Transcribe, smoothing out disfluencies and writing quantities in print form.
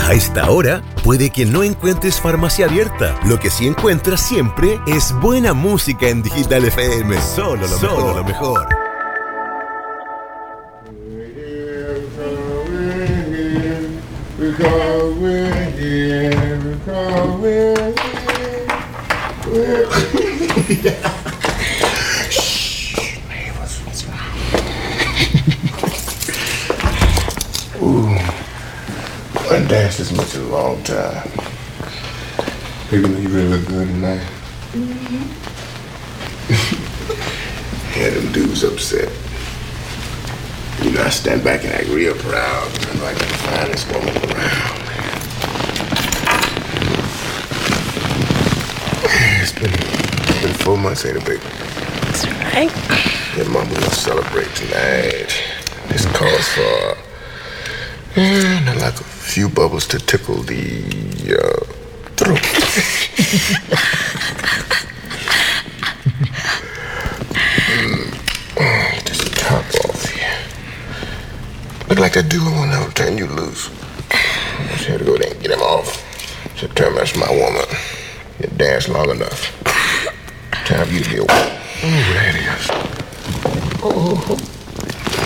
A esta hora, puede que no encuentres farmacia abierta. Lo que sí encuentras siempre es buena música en Digital FM. Solo lo mejor. I haven't danced this much in a long time. Baby, you really look good tonight. Yeah, them dudes upset. You know, I stand back and act real proud. I'm like the finest woman around. It's been 4 months, ain't it, baby? That's right. Your mama will celebrate tonight. This calls for not like a few bubbles to tickle the throat. Get this top off here. Look like that dude one that will turn you loose. I just had to go there and get him off. Said, "Turn that's my woman. You dance long enough. Time you to be a woman." Oh, there it is. Oh.